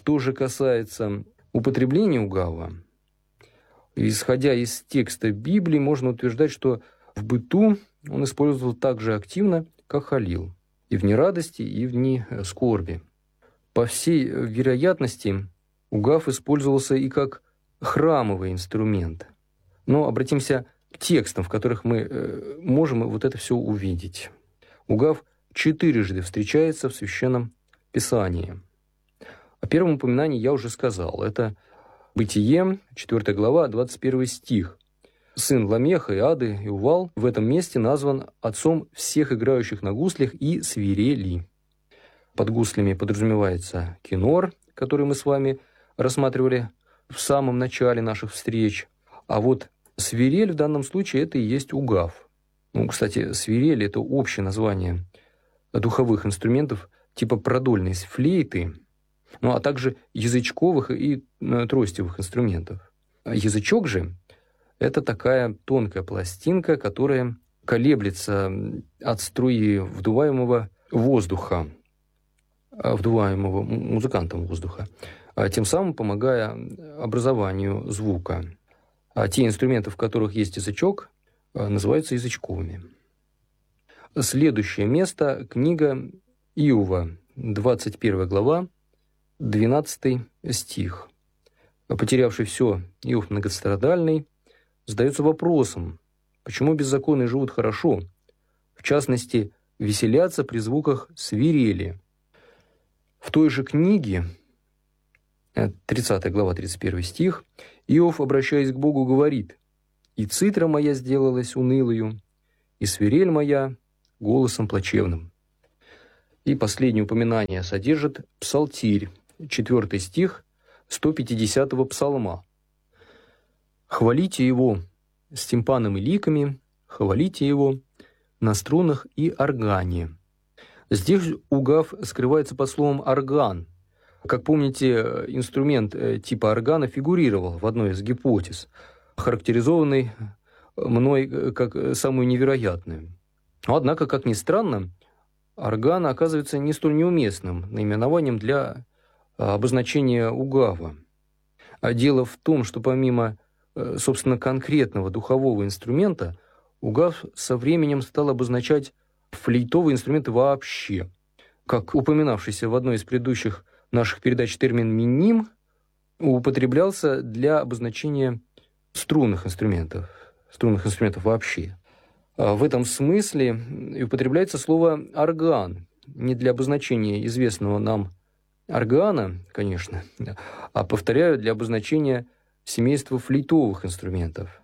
Что же касается употребления угава, исходя из текста Библии, можно утверждать, что в быту он использовал так же активно, как халил, и в дни радости, и в дни скорби. По всей вероятности, угав использовался и как храмовый инструмент. Но обратимся к текстам, в которых мы можем вот это все увидеть. Угав 4 встречается в Священном Писании. О первом упоминании я уже сказал. Это Бытие, 4 глава, 21 стих. Сын Ламеха и Ады, Иувал, в этом месте назван отцом всех играющих на гуслях и свирели. Под гуслями подразумевается кинор, который мы с вами рассматривали в самом начале наших встреч. А вот свирель в данном случае это и есть угав. Кстати, свирель – это общее название духовых инструментов типа продольной флейты, а также язычковых и тростевых инструментов. Язычок же – это такая тонкая пластинка, которая колеблется от струи вдуваемого воздуха, вдуваемого музыкантом воздуха, тем самым помогая образованию звука. А те инструменты, в которых есть язычок, называются язычковыми. Следующее место – книга Иова, 21 глава, 12 стих. Потерявший все Иов многострадальный задается вопросом, почему беззаконные живут хорошо, в частности, веселятся при звуках свирели. В той же книге, 30 глава, 31 стих, Иов, обращаясь к Богу, говорит: «И цитра моя сделалась унылою, и свирель моя голосом плачевным». И последнее упоминание содержит Псалтирь, 4 стих 150-го псалма. «Хвалите его с тимпаном и ликами, хвалите его на струнах и органе». Здесь угав скрывается под словом «орган». Как помните, инструмент типа органа фигурировал в одной из гипотез, характеризованной мной как самую невероятную. Но, однако, как ни странно, орган оказывается не столь неуместным наименованием для обозначения угава. А дело в том, что помимо, собственно, конкретного духового инструмента, угав со временем стал обозначать флейтовые инструменты вообще. Как упоминавшийся в одной из предыдущих наших передач термин «миним» употреблялся для обозначения струнных инструментов вообще. В этом смысле и употребляется слово «орган», не для обозначения известного нам органа, конечно, а, повторяю, для обозначения семейства флейтовых инструментов.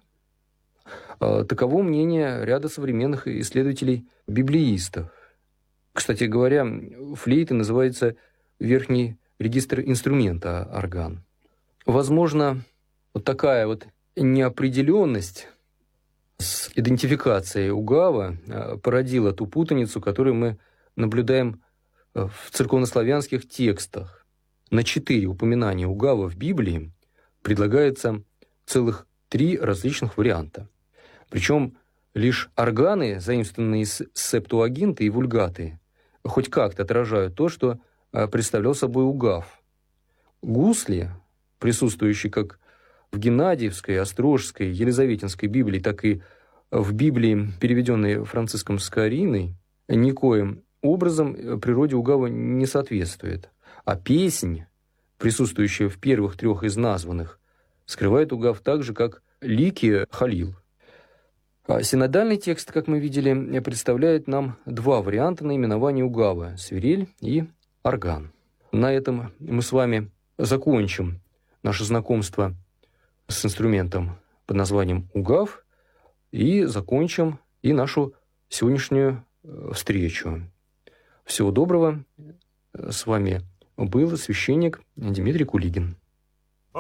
Таково мнение ряда современных исследователей-библеистов. Кстати говоря, флейта называется верхний регистр инструмента орган. Возможно, вот такая вот неопределенность с идентификацией угава породила ту путаницу, которую мы наблюдаем в церковнославянских текстах. На 4 упоминания угава в Библии предлагается целых 3 различных варианта. Причем лишь органы, заимствованные из Септуагинты и Вульгаты, хоть как-то отражают то, что представлял собой угав. Гусли, присутствующие как в Геннадиевской, Острожской, Елизаветинской Библии, так и в Библии, переведенной Франциском Скориной, никоим образом природе угава не соответствует. А песнь, присутствующая в первых 3 из названных, скрывает угав так же, как лики халил. А синодальный текст, как мы видели, представляет нам 2 варианта наименования угава – свирель и орган. На этом мы с вами закончим наше знакомство с инструментом под названием угав и закончим и нашу сегодняшнюю встречу. Всего доброго. С вами был священник Дмитрий Кулигин.